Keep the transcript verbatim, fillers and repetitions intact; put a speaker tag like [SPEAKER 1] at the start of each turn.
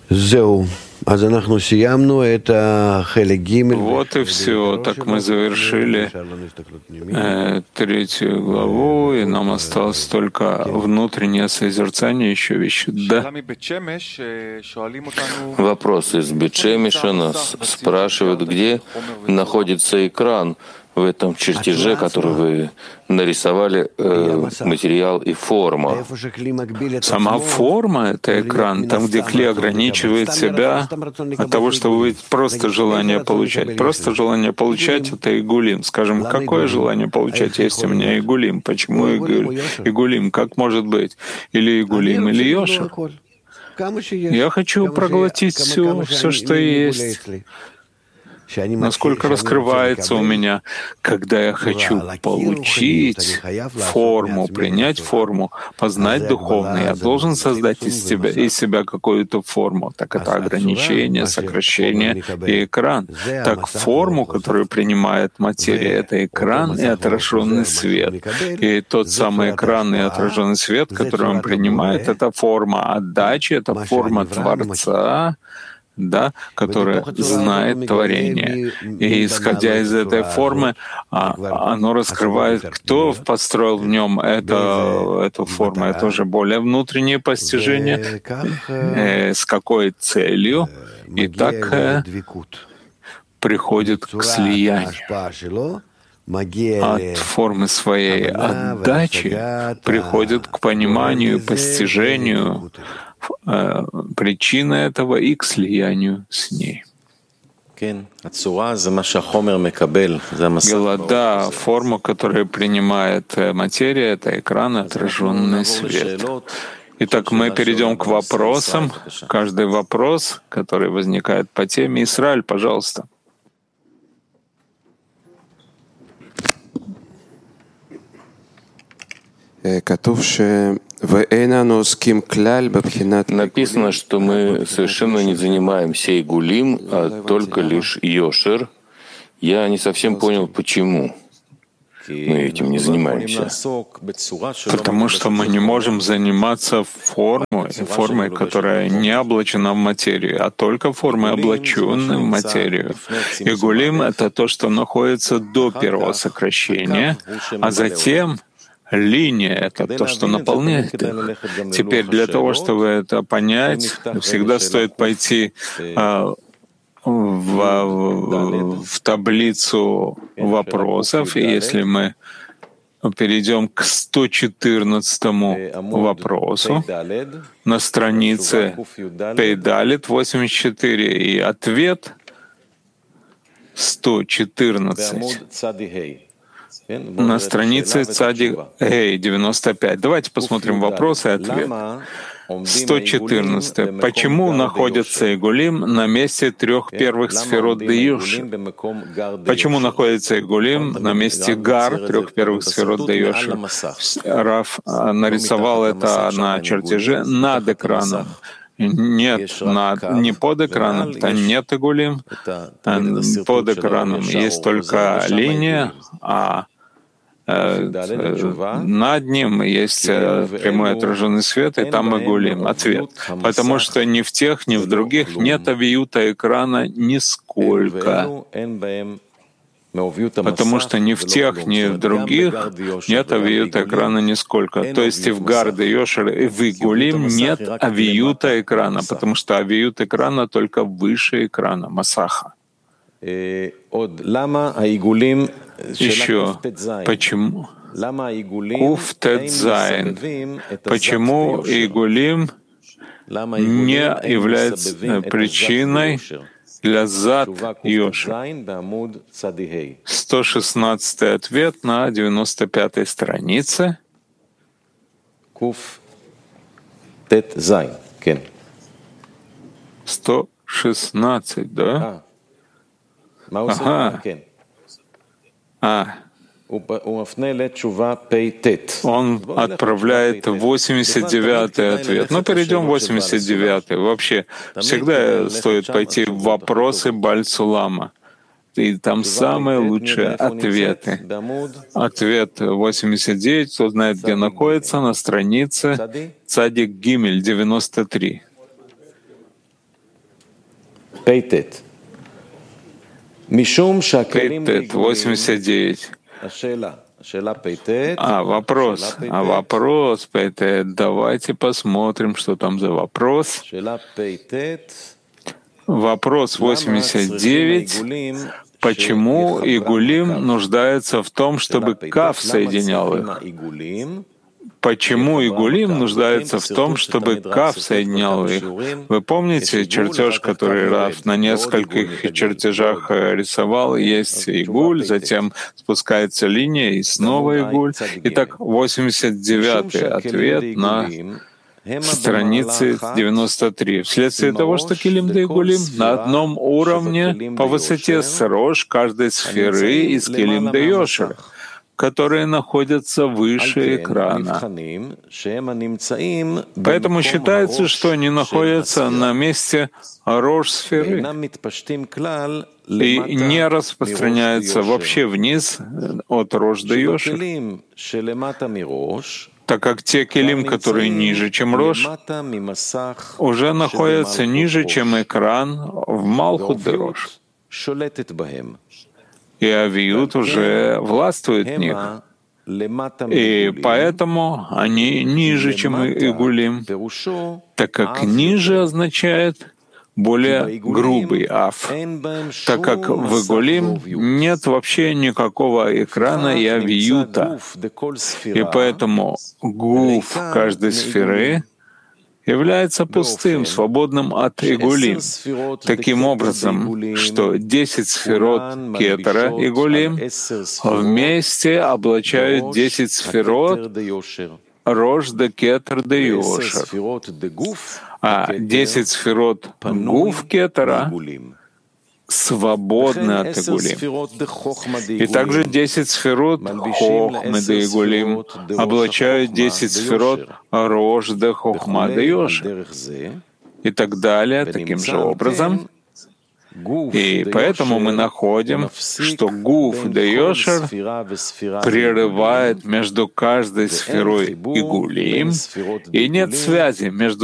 [SPEAKER 1] Вот и все. Так мы завершили э, третью главу, и нам осталось только внутреннее созерцание, еще вещи. Да.
[SPEAKER 2] Вопрос из Бет-Шемеша нас спрашивают, где находится экран в этом чертеже, который вы нарисовали, э, материал и форма.
[SPEAKER 1] Сама форма — это экран, там, где кли ограничивает себя от того, что будет просто желание получать. Просто желание получать — это игулим. Скажем, какое желание получать есть у меня игулим? Почему игулим? Как может быть? Или игулим, или йошер? Я хочу проглотить все, все, что есть. Насколько раскрывается у меня, когда я хочу получить форму, принять форму, познать духовное, я должен создать из себя, из себя какую-то форму. Так это ограничение, сокращение и экран. Так форму, которую принимает материя, это экран и отраженный свет. И тот самый экран и отраженный свет, который он принимает, это форма отдачи, это форма Творца, да, которая знает творение. И исходя из этой формы, оно раскрывает, кто построил в нем это, эту форму. Это уже более внутреннее постижение, э, с какой целью, и так э, приходит к слиянию. От формы своей отдачи приходит к пониманию и постижению э, причины этого и к слиянию с ней. Гелада, форма, которую принимает материя, это экран, отраженный свет. Итак, мы перейдем к вопросам. Каждый вопрос, который возникает по теме. Исраиль, пожалуйста.
[SPEAKER 2] Написано, что мы совершенно не занимаемся игулим, а только лишь йошер. Я не совсем понял, почему мы этим не занимаемся.
[SPEAKER 1] Потому что мы не можем заниматься формой, формой, которая не облачена в материю, а только формой, облаченной в материю. Игулим — это то, что находится до первого сокращения, а затем линия — это то, что наполняет их. Теперь для того, чтобы это понять, всегда стоит пойти а, в, в, в таблицу вопросов, и если мы перейдем к сто четырнадцатому вопросу на странице Пейдалит восемьдесят четыре, и ответ сто четырнадцать. На странице Цадик Гей девяносто пять. Давайте посмотрим вопрос и ответ. сто четырнадцать. Почему находится Игулим на месте трех первых сферот Дейоши? Почему находится Игулим на месте Гар, трех первых сферот Дейоши? Раф нарисовал это на чертеже над экраном. Нет, над, не под экраном, там нет игулим. Под экраном есть только линия, а над ним есть прямой отраженный свет, и там игулим. Ответ. Потому что ни в тех, ни в других нет авиюта экрана нисколько. Потому что ни в тех, ни в других нет авиюта экрана нисколько. То есть и в Гарде, Йошер, и в Игулим нет авиюта экрана, потому что авиют экрана только выше экрана, Масаха. Еще, почему? Куф Тет Зайн. Почему Игулим не является причиной для зад Йошер? сто шестнадцатый ответ на девяносто пятой странице.
[SPEAKER 3] Куф Тет Зайн.
[SPEAKER 1] сто шестнадцать, да? Ага. А. Он отправляет восемьдесят девятый ответ. Ну, перейдем в восемьдесят девятый. Вообще, всегда стоит пойти в вопросы Баль-Сулама. И там самые лучшие ответы. Ответ восемьдесят девять, кто знает, где находится, на странице Цадик Гимель девяносто три.
[SPEAKER 3] Пейтет.
[SPEAKER 1] Пейтет, восемьдесят девять. А, вопрос. А вопрос, Пейтет. Давайте посмотрим, что там за вопрос. Вопрос восемьдесят девять. Почему Игулим нуждается в том, чтобы Кав соединял их? Почему Игулим нуждается в том, чтобы Кав соединял их? Вы помните чертеж, который Рав на нескольких чертежах рисовал? Есть Игуль, затем спускается линия и снова Игуль. Итак, восемьдесят девятый ответ на странице девяносто три. Вследствие того, что Килим да Игулим на одном уровне по высоте с Рош каждой сферы из Килим да Йошер, которые находятся выше экрана. Поэтому считается, что они находятся на месте Рош-сферы и не распространяются вообще вниз от Рош до Йошер, так как те килим, которые ниже, чем Рош, уже находятся ниже, чем экран в Малхут де Рош. И Авиют уже властвует в них. И поэтому они ниже, чем Игулим, так как ниже означает более грубый Аф, так как в Игулим нет вообще никакого экрана и Авиюта. И поэтому гуф каждой сферы является пустым, свободным от Игулим. Таким образом, что десять сферот Кетера Игулим вместе облачают десять сферот Рош де Кетер де Йошер, а десять сферот Гуф Кетера свободны от Игулим. И также десять сферот Хохмы де Игулим облачают десять сферот Рош де Хохма де Йошер и так далее, таким же образом. И поэтому мы находим, что Гуф де Йошер прерывает между каждой сферой Игулим, и нет связи между